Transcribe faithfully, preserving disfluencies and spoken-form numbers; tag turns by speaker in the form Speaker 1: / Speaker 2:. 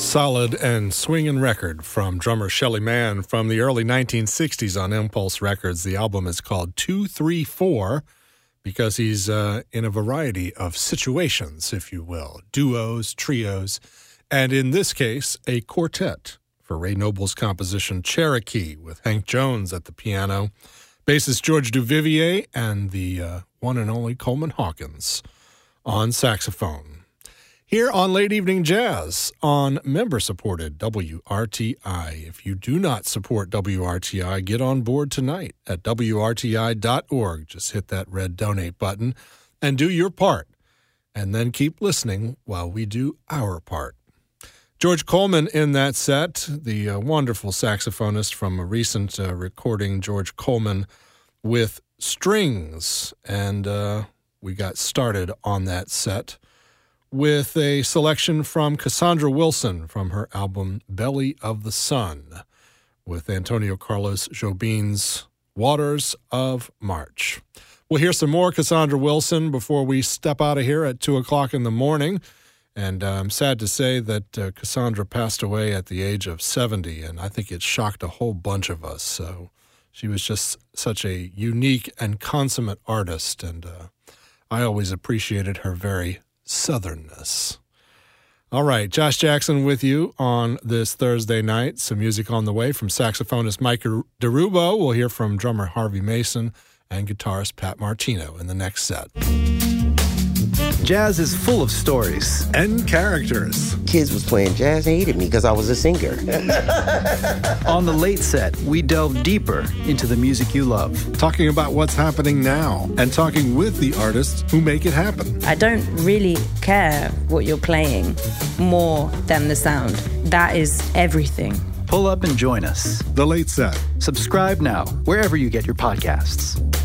Speaker 1: solid and swinging record from drummer Shelly Manne from the early nineteen sixties on Impulse Records. The album is called two three four because he's uh, in a variety of situations, if you will, duos, trios, and in this case, a quartet for Ray Noble's composition Cherokee with Hank Jones at the piano, bassist George Duvivier, and the uh, one and only Coleman Hawkins on saxophone. Here on Late Evening Jazz on member-supported W R T I. If you do not support W R T I, get on board tonight at W R T I dot org. Just hit that red donate button and do your part, and then keep listening while we do our part. George Coleman in that set, the uh, wonderful saxophonist from a recent uh, recording, George Coleman with strings, and uh, we got started on that set with a selection from Cassandra Wilson from her album Belly of the Sun with Antonio Carlos Jobim's Waters of March. We'll hear some more Cassandra Wilson before we step out of here at two o'clock in the morning. And uh, I'm sad to say that uh, Cassandra passed away at the age of seventy, and I think it shocked a whole bunch of us. So she was just such a unique and consummate artist, and uh, I always appreciated her very southernness. All right, Josh Jackson with you on this Thursday night. Some music on the way from saxophonist Mike DeRubo. We'll hear from drummer Harvey Mason and guitarist Pat Martino in the next set.
Speaker 2: Jazz is full of stories
Speaker 3: and characters.
Speaker 4: Kids was playing jazz, hated me because I was a singer.
Speaker 2: On the Late Set, we delve deeper into the music you love.
Speaker 3: Talking about what's happening now and talking with the artists who make it happen.
Speaker 5: I don't really care what you're playing more than the sound. That is everything.
Speaker 2: Pull up and join us.
Speaker 3: The Late Set.
Speaker 2: Subscribe now, wherever you get your podcasts.